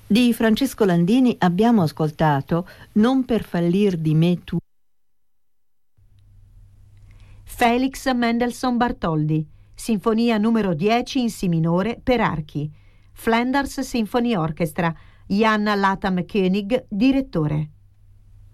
Di Francesco Landini abbiamo ascoltato Non per fallir di me tu. Felix Mendelssohn Bartholdy, Sinfonia numero 10 in Si minore per archi. Flanders Symphony Orchestra, Jan Latham Koenig, direttore.